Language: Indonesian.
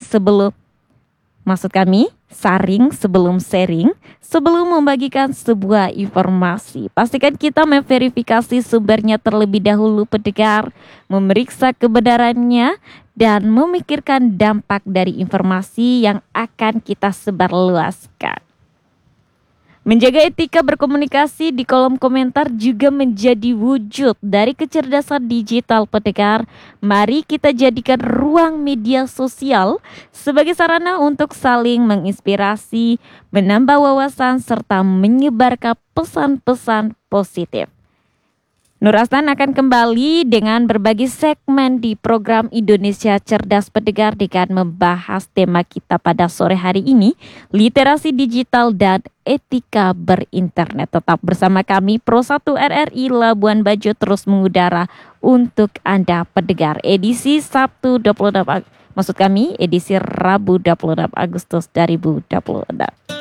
saring sebelum sharing, sebelum membagikan sebuah informasi. Pastikan kita memverifikasi sumbernya terlebih dahulu pendengar, memeriksa kebenarannya, dan memikirkan dampak dari informasi yang akan kita sebarluaskan. Menjaga etika berkomunikasi di kolom komentar juga menjadi wujud dari kecerdasan digital pendengar. Mari kita jadikan ruang media sosial sebagai sarana untuk saling menginspirasi, menambah wawasan, serta menyebarkan pesan-pesan positif. Nur Astan akan kembali dengan berbagi segmen di program Indonesia Cerdas pendengar dengan membahas tema kita pada sore hari ini, literasi digital dan etika berinternet. Tetap bersama kami, Pro 1 RRI Labuan Bajo terus mengudara untuk Anda pendengar. Edisi Sabtu 26, edisi Rabu 26 Agustus 2026.